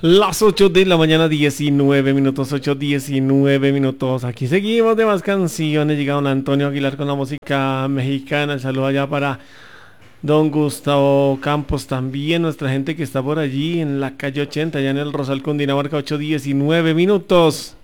Las 8 de la mañana, 19 minutos, 8:19 minutos. Aquí seguimos de más canciones. Llega don Antonio Aguilar con la música mexicana. El saludo allá para don Gustavo Campos también, nuestra gente que está por allí en la calle 80, allá en el Rosal, Cundinamarca, 8:19 minutos.